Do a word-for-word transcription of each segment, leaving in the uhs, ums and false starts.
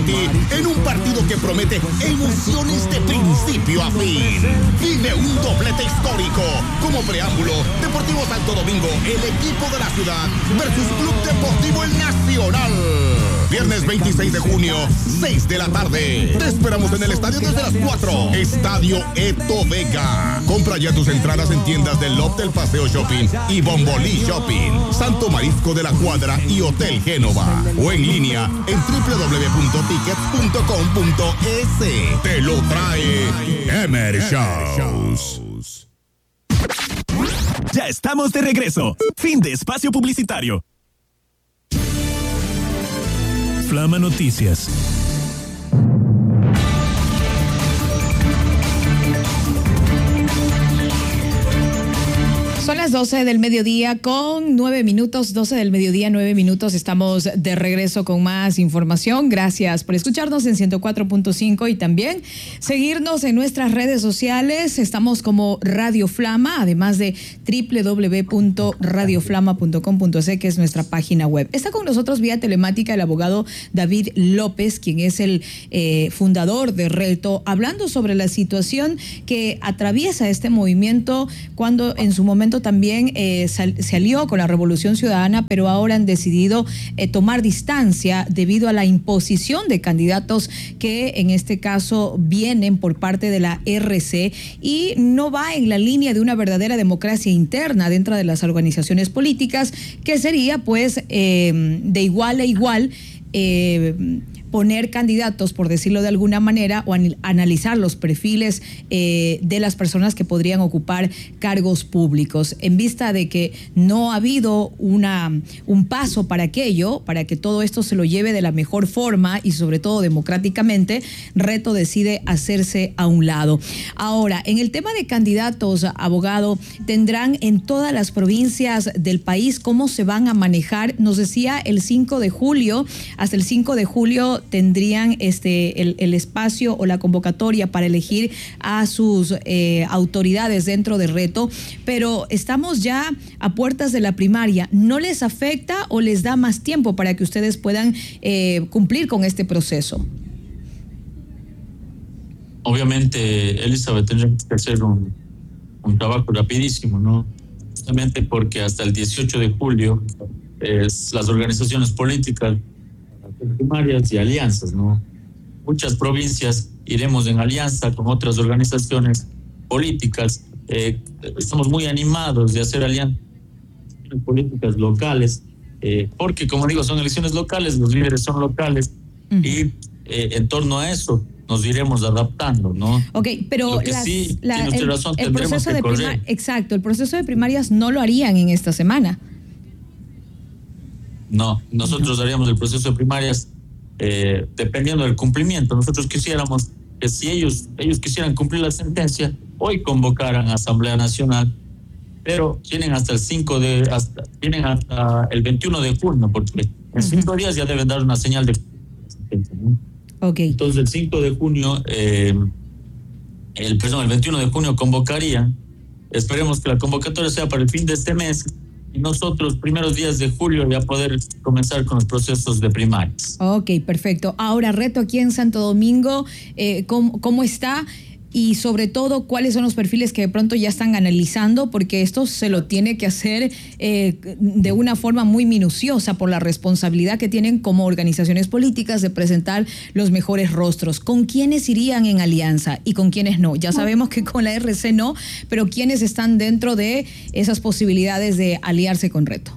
ti en un partido que promete emociones de principio a fin. Vive un doblete histórico. Como preámbulo, Deportivo Santo Domingo, el equipo de la ciudad, versus Club Deportivo El Nacional. Viernes veintiséis de junio, seis de la tarde. Te esperamos en el estadio desde las cuatro. Estadio Eto Vega. Compra ya tus entradas en tiendas del Loft del Paseo Shopping y Bombolí Shopping, Santo Marisco de la Cuadra y Hotel Génova. O en línea en doble u doble u doble u punto tickets punto com punto es. Te lo trae Emer Shows. Ya estamos de regreso. Fin de espacio publicitario. Flama Noticias. Son las doce del mediodía con nueve minutos, doce del mediodía, nueve minutos. Estamos de regreso con más información. Gracias por escucharnos en ciento cuatro punto cinco y también seguirnos en nuestras redes sociales. Estamos como Radio Flama, además de doble u doble u doble u punto radio flama punto com punto es, que es nuestra página web. Está con nosotros vía telemática el abogado David López, quien es el eh, fundador de Reto, hablando sobre la situación que atraviesa este movimiento cuando en su momento también eh, sal, se alió con la Revolución Ciudadana, pero ahora han decidido eh, tomar distancia debido a la imposición de candidatos que en este caso vienen por parte de la R C y no va en la línea de una verdadera democracia interna dentro de las organizaciones políticas, que sería pues eh, de igual a igual eh, poner candidatos, por decirlo de alguna manera, o an- analizar los perfiles eh, de las personas que podrían ocupar cargos públicos. En vista de que no ha habido una, un paso para aquello, para que todo esto se lo lleve de la mejor forma y sobre todo democráticamente, Reto decide hacerse a un lado. Ahora, en el tema de candidatos, abogado, tendrán en todas las provincias del país cómo se van a manejar. Nos decía el cinco de julio, hasta el cinco de julio tendrían este el, el espacio o la convocatoria para elegir a sus eh, autoridades dentro de Reto, pero estamos ya a puertas de la primaria. ¿No les afecta o les da más tiempo para que ustedes puedan eh, cumplir con este proceso? Obviamente, Elizabeth, tendrá que hacer un, un trabajo rapidísimo, ¿no? Justamente porque hasta el dieciocho de julio es las organizaciones políticas primarias y alianzas, ¿no? Muchas provincias iremos en alianza con otras organizaciones políticas. Eh, estamos muy animados de hacer alianzas políticas locales, eh, porque, como digo, son elecciones locales, los líderes son locales, uh-huh. y eh, en torno a eso nos iremos adaptando, ¿no? Ok, pero lo que las, sí, la, tiene usted el, razón, el tendremos proceso que de correr. primar, exacto, el proceso de primarias no lo harían en esta semana. No, nosotros no. haríamos el proceso de primarias eh, dependiendo del cumplimiento. Nosotros quisiéramos que si ellos ellos quisieran cumplir la sentencia, hoy convocaran a Asamblea Nacional, pero tienen hasta el cinco de hasta tienen hasta el veintiuno de junio, porque en uh-huh. cinco días ya deben dar una señal de sentencia, ¿no? Okay. Entonces el cinco de junio, eh, el perdón, el veintiuno de junio convocarían. Esperemos que la convocatoria sea para el fin de este mes. Y nosotros, primeros días de julio, ya poder comenzar con los procesos de primarias. Ok, perfecto. Ahora, Reto aquí en Santo Domingo, eh, ¿cómo, ¿cómo está? Y sobre todo, ¿cuáles son los perfiles que de pronto ya están analizando? Porque esto se lo tiene que hacer eh, de una forma muy minuciosa por la responsabilidad que tienen como organizaciones políticas de presentar los mejores rostros. ¿Con quiénes irían en alianza y con quiénes no? Ya sabemos que con la R C no, pero ¿quiénes están dentro de esas posibilidades de aliarse con Reto?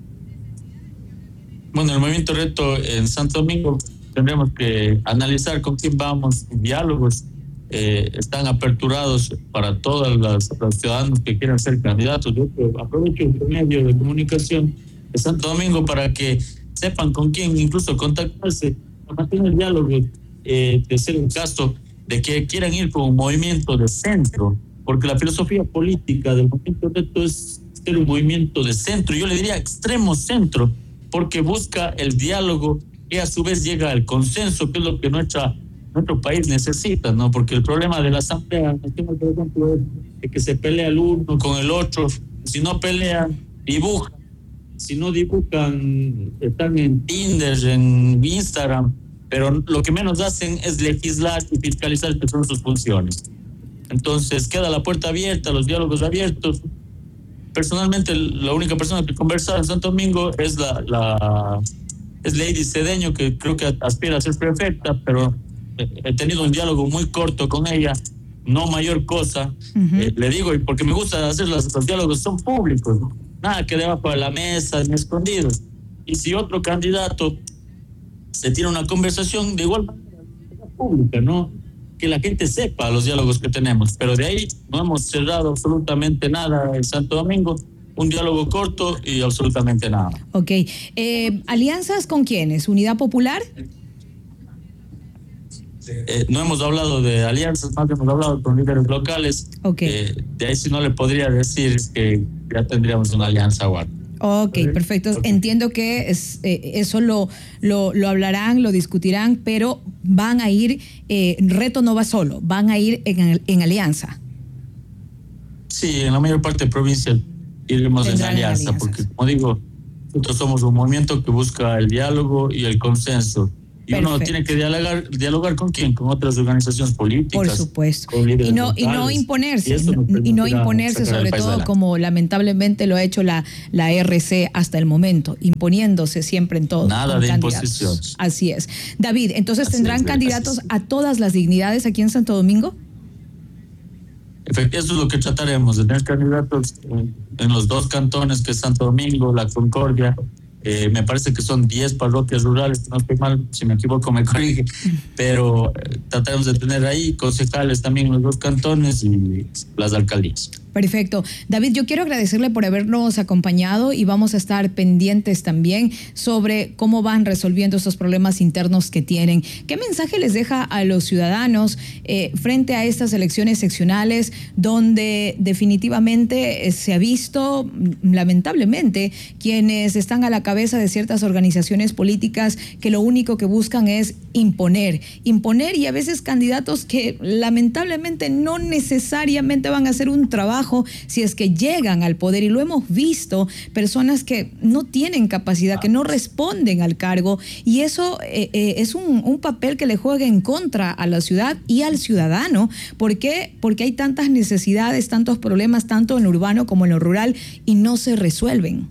Bueno, el movimiento Reto en Santo Domingo tendremos que analizar con quién vamos, diálogos. Eh, están aperturados para todos los, los ciudadanos que quieran ser candidatos. Yo aprovecho el medio de comunicación de Santo Domingo para que sepan con quién incluso contactarse, para mantener el diálogo, eh, de ser un caso de que quieran ir con un movimiento de centro, porque la filosofía política del movimiento Reto es ser un movimiento de centro, yo le diría extremo centro, porque busca el diálogo que a su vez llega al consenso, que es lo que nuestra nuestro país necesita, ¿no? Porque el problema de la Asamblea Nacional, por ejemplo, es que se pelea el uno con el otro. Si no pelean, dibujan. Si no dibujan, están en Tinder, en Instagram, pero lo que menos hacen es legislar y fiscalizar, que son sus funciones. Entonces queda la puerta abierta, los diálogos abiertos. Personalmente, la única persona que conversa en Santo Domingo es la, la es Lady Cedeño, que creo que aspira a ser prefecta, pero he tenido un diálogo muy corto con ella, no mayor cosa. Uh-huh. Eh, le digo, y porque me gusta hacer los, los diálogos, son públicos, nada que debajo de la mesa, ni escondidos. Y si otro candidato se tiene una conversación, de igual manera pública, ¿no? Que la gente sepa los diálogos que tenemos, pero de ahí no hemos cerrado absolutamente nada en Santo Domingo, un diálogo corto y absolutamente nada. Ok, eh, ¿alianzas con quiénes? ¿Unidad Popular? Eh, no hemos hablado de alianzas, más hemos hablado con líderes locales. Okay. Eh, de ahí sí no le podría decir que ya tendríamos una alianza o algo. Ok, perfecto. Okay. Entiendo que es, eh, eso lo, lo, lo hablarán, lo discutirán, pero van a ir, eh, Reto no va solo, van a ir en, en alianza. Sí, en la mayor parte de provincias iremos en alianza, porque como digo, nosotros somos un movimiento que busca el diálogo y el consenso. Y Perfecto. Uno tiene que dialogar, dialogar con quién, con otras organizaciones políticas. Por supuesto. Y no, y no imponerse, y, y no imponerse sobre todo como lamentablemente lo ha hecho la, la R C hasta el momento, imponiéndose siempre en todo. Nada de imposición. Así es. David, entonces Así ¿tendrán es, candidatos a todas las dignidades aquí en Santo Domingo? Eso es lo que trataremos, de tener candidatos en los dos cantones, que es Santo Domingo, La Concordia. Eh, me parece que son diez parroquias rurales, no estoy mal, si me equivoco me corrige, pero eh, trataremos de tener ahí concejales también en los dos cantones y las alcaldías. Perfecto. David, yo quiero agradecerle por habernos acompañado y vamos a estar pendientes también sobre cómo van resolviendo estos problemas internos que tienen. ¿Qué mensaje les deja a los ciudadanos eh, frente a estas elecciones seccionales donde definitivamente eh, se ha visto, lamentablemente, quienes están a la cabeza de ciertas organizaciones políticas que lo único que buscan es imponer, imponer y a veces candidatos que lamentablemente no necesariamente van a hacer un trabajo si es que llegan al poder, y lo hemos visto, personas que no tienen capacidad, que no responden al cargo, y eso eh, eh, es un, un papel que le juega en contra a la ciudad y al ciudadano. ¿Por qué? Porque hay tantas necesidades, tantos problemas, tanto en lo urbano como en lo rural, y no se resuelven.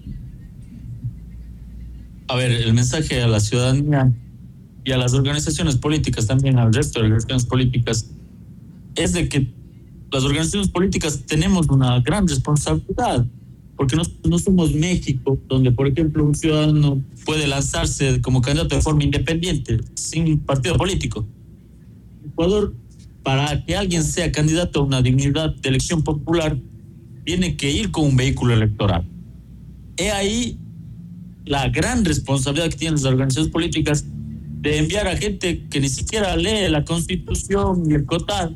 A ver, el mensaje a la ciudadanía y a las organizaciones políticas, también al resto de organizaciones políticas, es de que las organizaciones políticas tenemos una gran responsabilidad, porque no, no somos México, donde, por ejemplo, un ciudadano puede lanzarse como candidato de forma independiente, sin partido político. En Ecuador, para que alguien sea candidato a una dignidad de elección popular, tiene que ir con un vehículo electoral. He ahí la gran responsabilidad que tienen las organizaciones políticas de enviar a gente que ni siquiera lee la Constitución y el COTAD,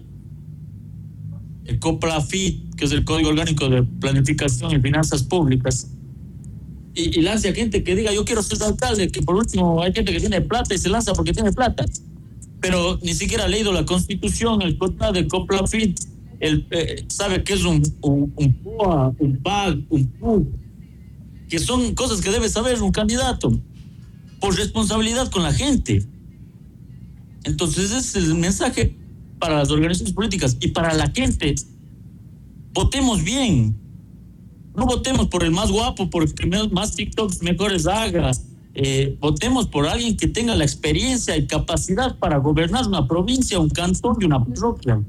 el COPLAFIT, que es el Código Orgánico de Planificación y Finanzas Públicas, y, y lance a gente que diga yo quiero ser alcalde, que por último hay gente que tiene plata y se lanza porque tiene plata, pero ni siquiera ha leído la Constitución, el COTAD, el COPLAFIT, el, eh, sabe qué es un, un, un P O A, un P A G, un P U, que son cosas que debe saber un candidato por responsabilidad con la gente. Entonces ese es el mensaje para las organizaciones políticas y para la gente. Votemos bien, no votemos por el más guapo, por el que más TikToks mejores haga. Eh, votemos por alguien que tenga la experiencia y capacidad para gobernar una provincia, un cantón y una parroquia,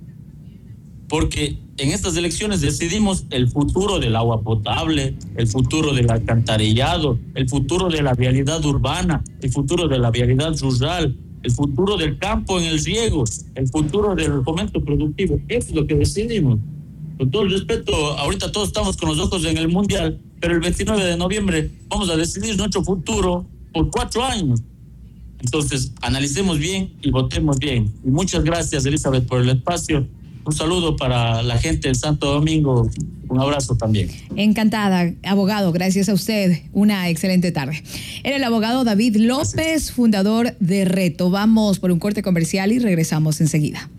porque en estas elecciones decidimos el futuro del agua potable, el futuro del alcantarillado, el futuro de la vialidad urbana, el futuro de la vialidad rural, el futuro del campo en el riego, el futuro del fomento productivo. Eso es lo que decidimos. Con todo el respeto, ahorita todos estamos con los ojos en el Mundial, pero el veintinueve de noviembre vamos a decidir nuestro futuro por cuatro años. Entonces, analicemos bien y votemos bien. Y muchas gracias, Elizabeth, por el espacio. Un saludo para la gente del Santo Domingo. Un abrazo también. Encantada, abogado. Gracias a usted. Una excelente tarde. Era el abogado David López, gracias, fundador de Reto. Vamos por un corte comercial y regresamos enseguida.